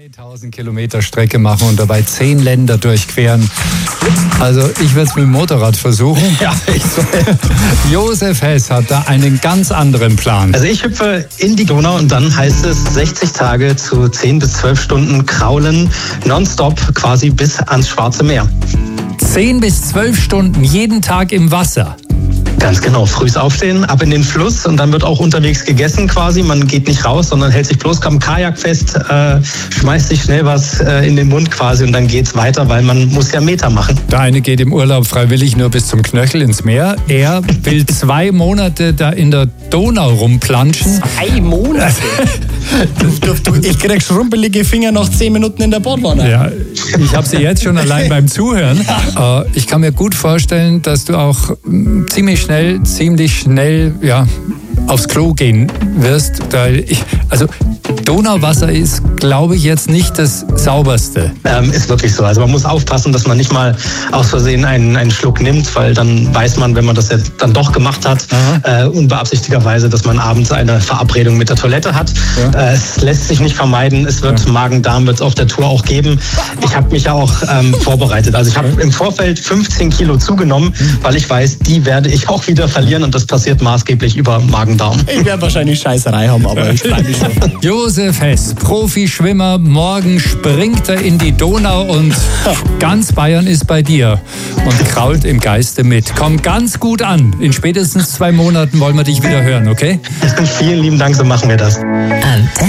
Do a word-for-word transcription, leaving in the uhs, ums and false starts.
dreitausend Kilometer Strecke machen und dabei zehn Länder durchqueren. Also ich werde es mit dem Motorrad versuchen. Ja, ich soll. Josef Hess hat da einen ganz anderen Plan. Also ich hüpfe in die Donau und dann heißt es sechzig Tage zu zehn bis zwölf Stunden kraulen, nonstop quasi bis ans Schwarze Meer. zehn bis zwölf Stunden jeden Tag im Wasser. Ganz genau, frühs aufstehen, ab in den Fluss und dann wird auch unterwegs gegessen quasi. Man geht nicht raus, sondern hält sich bloß am Kajak fest, äh, schmeißt sich schnell was äh, in den Mund quasi und dann geht's weiter, weil man muss ja Meter machen. Der eine geht im Urlaub freiwillig nur bis zum Knöchel ins Meer. Er will zwei Monate da in der Donau rumplanschen. Zwei Monate? Ich krieg schrumpelige Finger nach zehn Minuten in der Bordwanne. Ja, ich habe sie jetzt schon allein beim Zuhören. Äh, ich kann mir gut vorstellen, dass du auch mh, ziemlich schnell, ziemlich schnell, ja, aufs Klo gehen wirst. Weil ich, also Donauwasser ist, glaube ich, jetzt nicht das sauberste. Ähm, ist wirklich so. Also man muss aufpassen, dass man nicht mal aus Versehen einen, einen Schluck nimmt, weil dann weiß man, wenn man das jetzt dann doch gemacht hat, äh, unbeabsichtigterweise, dass man abends eine Verabredung mit der Toilette hat. Ja. Äh, es lässt sich nicht vermeiden. Es wird ja. Magen-Darm wird es auf der Tour auch geben. Ich habe mich ja auch ähm, vorbereitet. Also ich habe im Vorfeld fünfzehn Kilo zugenommen, weil ich weiß, die werde ich auch wieder verlieren und das passiert maßgeblich über Magen-Darm. Ich werde wahrscheinlich Scheißerei haben, aber ich freue mich schon. Josef Hess, Profischwimmer, morgen springt er in die Donau und ganz Bayern ist bei dir und krault im Geiste mit. Komm ganz gut an. In spätestens zwei Monaten wollen wir dich wieder hören, okay? Vielen lieben Dank, so machen wir das.